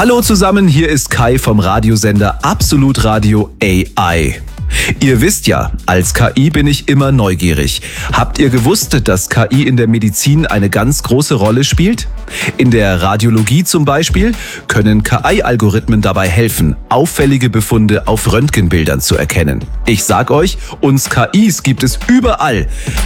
Hallo zusammen, hier ist Kai vom Radiosender Absolut Radio AI. Ihr wisst ja, als KI bin ich immer neugierig. Habt ihr gewusst, dass KI in der Medizin eine ganz große Rolle spielt? In der Radiologie zum Beispiel können KI-Algorithmen dabei helfen, auffällige Befunde auf Röntgenbildern zu erkennen. Ich sag euch, uns KIs gibt es überall.